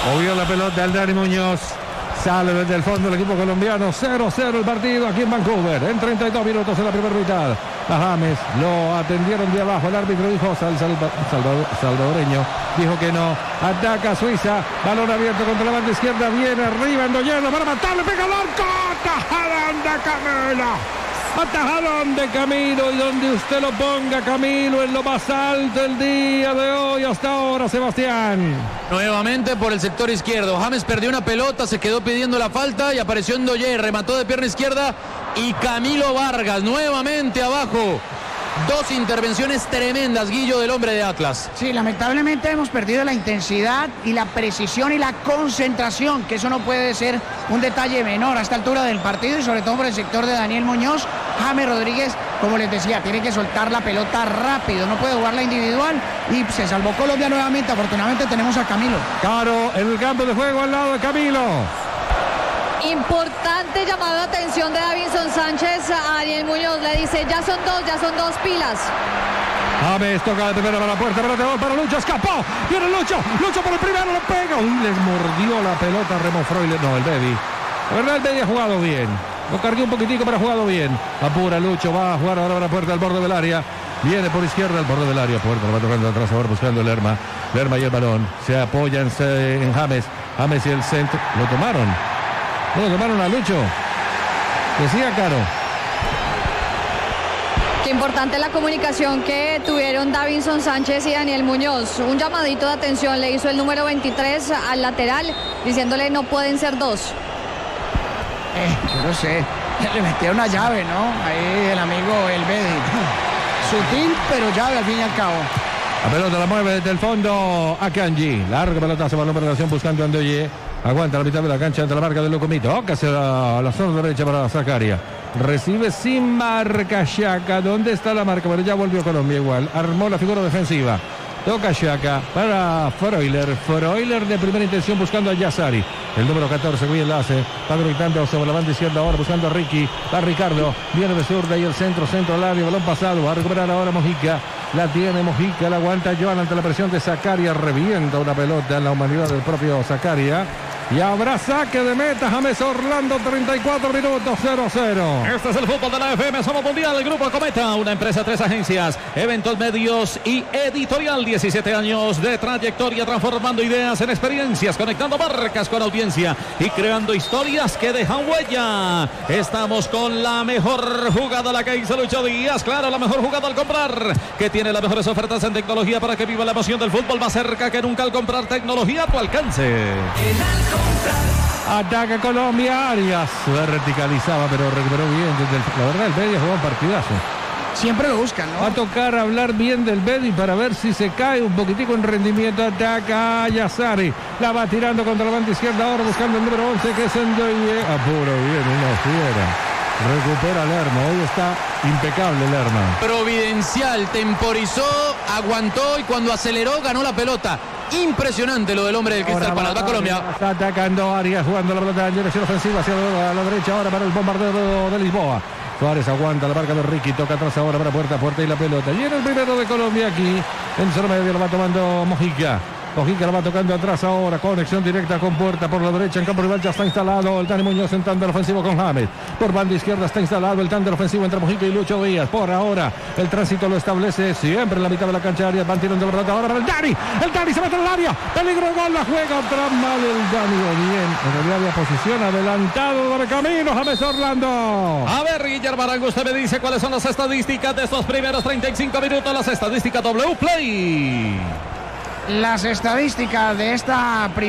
Movió la pelota al Dani Muñoz. Sale desde el fondo el equipo colombiano. 0-0 el partido aquí en Vancouver. En 32 minutos en la primera mitad. A James lo atendieron de abajo. El árbitro dijo, salvadoreño, dijo que no. Ataca Suiza. Balón abierto contra la banda izquierda. Viene arriba Endoyeno para matarle. Pega el arco. Tajadón de Camilo. Atajadón de Camilo. Y donde usted lo ponga, Camilo, en lo más alto el día de hoy. Hasta ahora, Sebastián. Nuevamente por el sector izquierdo. James perdió una pelota, se quedó pidiendo la falta y apareció Ndoye, remató de pierna izquierda y Camilo Vargas nuevamente abajo. Dos intervenciones tremendas, Guillo, del hombre de Atlas. Sí, lamentablemente hemos perdido la intensidad y la precisión y la concentración, que eso no puede ser un detalle menor a esta altura del partido y sobre todo por el sector de Daniel Muñoz. James Rodríguez, como les decía, tiene que soltar la pelota rápido, no puede jugarla individual y se salvó Colombia nuevamente. Afortunadamente tenemos a Camilo. Caro en el campo de juego al lado de Camilo. Importante llamado de atención de Davinson Sánchez a Daniel Muñoz. Le dice, ya son dos pilas. James toca de primera para la puerta, para Lucho, escapó. Viene Lucho por el primero, lo pega. Uy, les mordió la pelota Remo Freuler. No, el Bebi. La verdad, el Bebi ha jugado bien. Lo cargué un poquitico, pero ha jugado bien. Apura Lucho, va a jugar ahora para la puerta al borde del área. Viene por izquierda al borde del área. Puerta, lo va tocando atrás ahora buscando el Lerma. Lerma y el balón. Se apoya en James. James y el centro. Lo tomaron a Lucho. Decía Caro. Qué importante la comunicación que tuvieron Davinson Sánchez y Daniel Muñoz. Un llamadito de atención le hizo el número 23 al lateral, diciéndole no pueden ser dos. Yo no sé. Le metió una llave, ¿no? Ahí el amigo El Bedi. Sutil, pero llave al fin y al cabo. La pelota la mueve desde el fondo a Kanji. Larga pelota, se va a la operación buscando a Ndoye. Aguanta la mitad de la cancha ante la marca del Locomito. Toca hacia la zona derecha para Zakaria. Recibe sin marca Xhaka. ¿Dónde está la marca? Pero ya volvió Colombia igual. Armó la figura defensiva. Toca Xhaka para Freuler. Freuler de primera intención buscando a Yazari. El número 14, muy enlace. Va gritando sobre la banda izquierda ahora buscando a Ricky. Va Ricardo. Viene de zurda y el centro al área. Balón pasado. Va a recuperar ahora Mojica. La tiene Mojica. La aguanta Joan ante la presión de Zakaria. Revienta una pelota en la humanidad del propio Zakaria. Y habrá saque de meta. James Orlando, 34 minutos, 0-0. Este es el fútbol de la FM. Somos Mundial, el Grupo Cometa, una empresa, 3 agencias, eventos, medios y editorial. 17 años de trayectoria, transformando ideas en experiencias, conectando marcas con audiencia y creando historias que dejan huella. Estamos con la mejor jugada, la que hizo Lucho Díaz. Claro, la mejor jugada al comprar, que tiene las mejores ofertas en tecnología para que viva la emoción del fútbol más cerca que nunca al comprar tecnología a tu alcance. Ataca Colombia, Arias verticalizaba, pero recuperó bien. La verdad, el Bedia jugó un partidazo. Siempre lo buscan, ¿no? Va a tocar hablar bien del Bedi para ver si se cae un poquitico en rendimiento. Ataca a Yazari. La va tirando contra la banda izquierda ahora buscando el número 11 que es Ndoye. Apuro bien, una fiera. Recupera Lerma. Hoy está impecable Lerma. Providencial, temporizó, aguantó y cuando aceleró ganó la pelota. Impresionante lo del hombre del Cristal Palace. Va Colombia. Está atacando Arias, jugando la pelota en dirección ofensiva hacia la derecha ahora para el bombardeo de Lisboa. Suárez aguanta la marca de Ricky, toca atrás ahora para puerta y la pelota. Y en el primero de Colombia aquí, en zona media lo va tomando Mojica. Mojica la va tocando atrás ahora, conexión directa con Puerta por la derecha, en campo rival ya está instalado el Dani Muñoz en tándem ofensivo con James. Por banda izquierda está instalado el tándem ofensivo entre Mojica y Lucho Díaz. Por ahora el tránsito lo establece siempre en la mitad de la cancha. Arias van tirando la pelota ahora para el Dani se mete en el área, peligro de gol, la juega otra mal el Dani, o bien, en realidad había posición adelantado por el camino James Orlando. A ver, Guillermo Arango, usted me dice cuáles son las estadísticas de estos primeros 35 minutos, las estadísticas W Play. Las estadísticas de esta primera